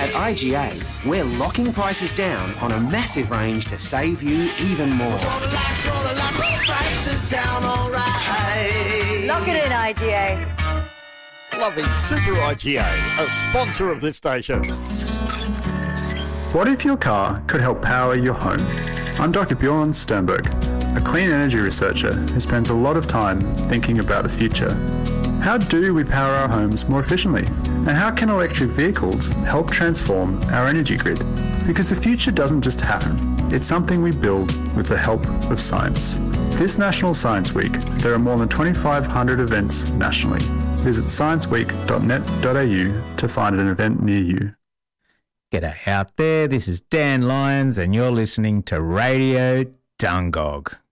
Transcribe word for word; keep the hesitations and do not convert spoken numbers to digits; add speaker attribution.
Speaker 1: At I G A, we're locking prices down on a massive range to save you even more. Prices down, all right.
Speaker 2: Lock it in, I G A.
Speaker 3: Loving Super I G A, a sponsor of this station.
Speaker 4: What if your car could help power your home? I'm Doctor Bjorn Sternberg, a clean energy researcher who spends a lot of time thinking about the future. How do we power our homes more efficiently? And how can electric vehicles help transform our energy grid? Because the future doesn't just happen, it's something we build with the help of science. This National Science Week, there are more than twenty-five hundred events nationally. Visit science week dot net dot a u to find an event near you.
Speaker 5: G'day out there, this is Dan Lyons and you're listening to Radio Dungog.